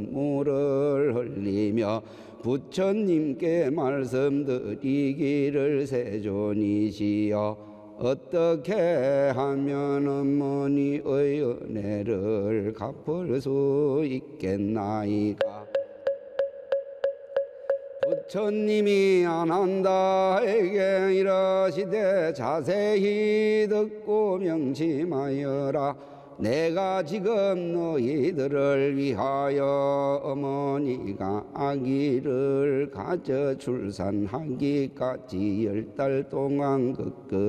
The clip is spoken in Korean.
물을 흘리며 부처님께 말씀드리기를 세존이시여 어떻게 하면 어머니의 은혜를 갚을 수 있겠나이까. 부처님이 아난다에게 이러시되 자세히 듣고 명심하여라. 내가 지금 너희들을 위하여 어머니가 아기를 가져 출산하기까지 10달 동안